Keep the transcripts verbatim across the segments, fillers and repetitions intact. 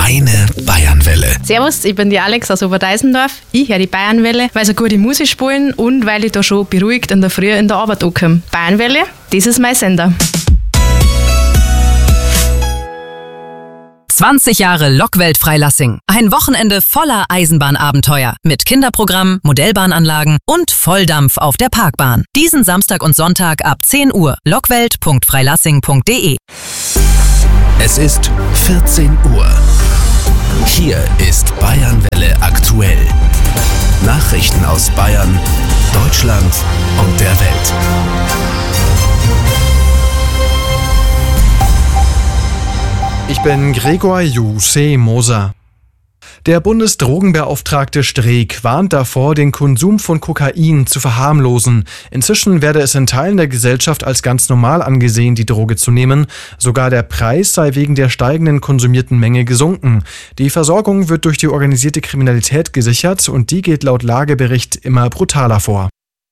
Deine Bayernwelle. Servus, ich bin die Alex aus Oberdeisendorf. Ich höre die Bayernwelle, weil sie gute Musik spielen und weil ich da schon beruhigt in der Früh in der Arbeit ankomme. Bayernwelle, das ist mein Sender. zwanzig Jahre Lokwelt Freilassing. Ein Wochenende voller Eisenbahnabenteuer. Mit Kinderprogramm, Modellbahnanlagen und Volldampf auf der Parkbahn. Diesen Samstag und Sonntag ab zehn Uhr. lockwelt punkt freilassing punkt de. Es ist vierzehn Uhr. Hier ist Bayernwelle aktuell. Nachrichten aus Bayern, Deutschland und der Welt. Ich bin Gregor Juseh Moser. Der Bundesdrogenbeauftragte Streeck warnt davor, den Konsum von Kokain zu verharmlosen. Inzwischen werde es in Teilen der Gesellschaft als ganz normal angesehen, die Droge zu nehmen. Sogar der Preis sei wegen der steigenden konsumierten Menge gesunken. Die Versorgung wird durch die organisierte Kriminalität gesichert und die geht laut Lagebericht immer brutaler vor.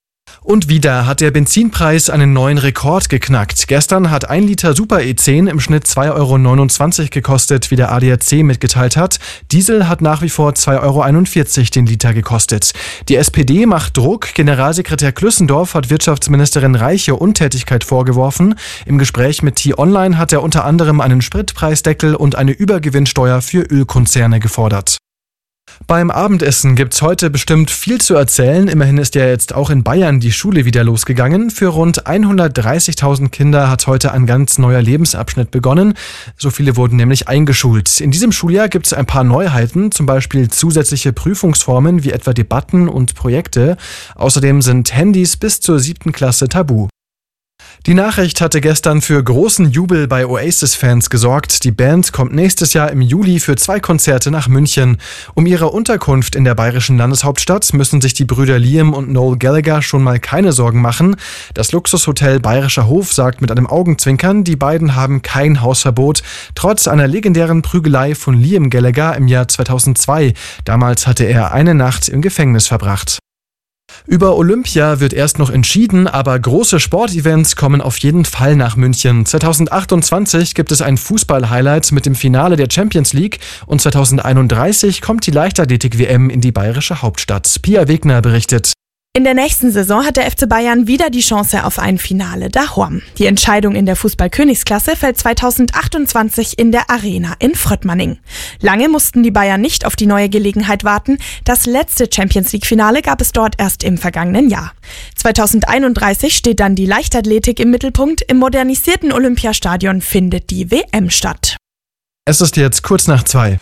Und wieder hat der Benzinpreis einen neuen Rekord geknackt. Gestern hat ein Liter Super E zehn im Schnitt zwei Euro neunundzwanzig gekostet, wie der A D A C mitgeteilt hat. Diesel hat nach wie vor zwei Euro einundvierzig den Liter gekostet. Die S P D macht Druck. Generalsekretär Klüssendorf hat Wirtschaftsministerin Reiche Untätigkeit vorgeworfen. Im Gespräch mit T-Online hat er unter anderem einen Spritpreisdeckel und eine Übergewinnsteuer für Ölkonzerne gefordert. Beim Abendessen gibt's heute bestimmt viel zu erzählen. Immerhin ist ja jetzt auch in Bayern die Schule wieder losgegangen. Für rund hundertdreißigtausend Kinder hat heute ein ganz neuer Lebensabschnitt begonnen. So viele wurden nämlich eingeschult. In diesem Schuljahr gibt's ein paar Neuheiten, zum Beispiel zusätzliche Prüfungsformen wie etwa Debatten und Projekte. Außerdem sind Handys bis zur siebten Klasse tabu. Die Nachricht hatte gestern für großen Jubel bei Oasis-Fans gesorgt. Die Band kommt nächstes Jahr im Juli für zwei Konzerte nach München. Um ihre Unterkunft in der bayerischen Landeshauptstadt müssen sich die Brüder Liam und Noel Gallagher schon mal keine Sorgen machen. Das Luxushotel Bayerischer Hof sagt mit einem Augenzwinkern, die beiden haben kein Hausverbot, trotz einer legendären Prügelei von Liam Gallagher im Jahr zweitausendzwei. Damals hatte er eine Nacht im Gefängnis verbracht. Über Olympia wird erst noch entschieden, aber große Sportevents kommen auf jeden Fall nach München. zweitausendachtundzwanzig gibt es ein Fußball-Highlight mit dem Finale der Champions League und zweitausendeinunddreißig kommt die Leichtathletik-W M in die bayerische Hauptstadt. Pia Wegner berichtet. In der nächsten Saison hat der F C Bayern wieder die Chance auf ein Finale daheim. Die Entscheidung in der Fußball-Königsklasse fällt zweitausendachtundzwanzig in der Arena in Fröttmanning. Lange mussten die Bayern nicht auf die neue Gelegenheit warten. Das letzte Champions-League-Finale gab es dort erst im vergangenen Jahr. zweitausendeinunddreißig steht dann die Leichtathletik im Mittelpunkt. Im modernisierten Olympiastadion findet die W M statt. Es ist jetzt kurz nach zwei.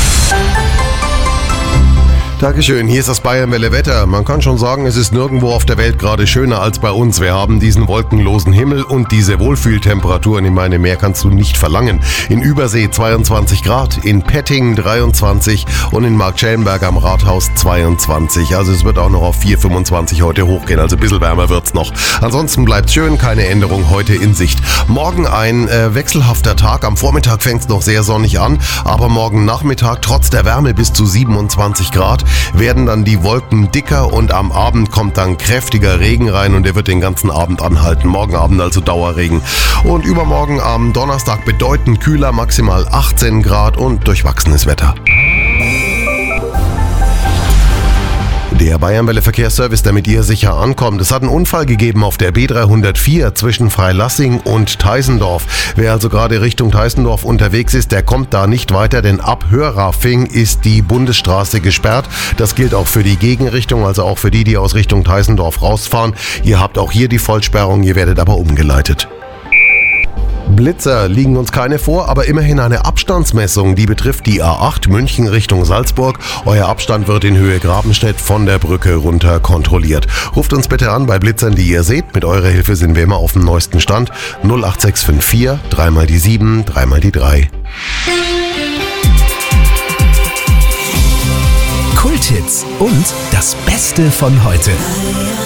Dankeschön, hier ist das Bayernwelle Wetter. Man kann schon sagen, es ist nirgendwo auf der Welt gerade schöner als bei uns. Wir haben diesen wolkenlosen Himmel und diese Wohlfühltemperaturen. Ich meine, mehr kannst du nicht verlangen. In Übersee zweiundzwanzig Grad, in Petting dreiundzwanzig und in Marktschellenberg am Rathaus zweiundzwanzig. Also es wird auch noch auf vier Komma fünfundzwanzig heute hochgehen, also ein bisschen wärmer wird's noch. Ansonsten bleibt's schön, keine Änderung heute in Sicht. Morgen ein äh, wechselhafter Tag. Am Vormittag fängt's noch sehr sonnig an, aber morgen Nachmittag trotz der Wärme bis zu siebenundzwanzig Grad. Werden dann die Wolken dicker und am Abend kommt dann kräftiger Regen rein und der wird den ganzen Abend anhalten. Morgen Abend also Dauerregen. Und übermorgen am Donnerstag bedeutend kühler, maximal achtzehn Grad und durchwachsenes Wetter. Der Bayernwelle Verkehrsservice, der mit ihr sicher ankommt. Es hat einen Unfall gegeben auf der B dreihundertvier zwischen Freilassing und Teisendorf. Wer also gerade Richtung Teisendorf unterwegs ist, der kommt da nicht weiter, denn ab Hörrafing ist die Bundesstraße gesperrt. Das gilt auch für die Gegenrichtung, also auch für die, die aus Richtung Teisendorf rausfahren. Ihr habt auch hier die Vollsperrung, ihr werdet aber umgeleitet. Blitzer liegen uns keine vor, aber immerhin eine Abstandsmessung, die betrifft die A acht München Richtung Salzburg. Euer Abstand wird in Höhe Grabenstedt von der Brücke runter kontrolliert. Ruft uns bitte an bei Blitzern, die ihr seht. Mit eurer Hilfe sind wir immer auf dem neuesten Stand. null acht sechs fünf vier, drei mal die sieben, drei mal die drei. Kulthits und das Beste von heute.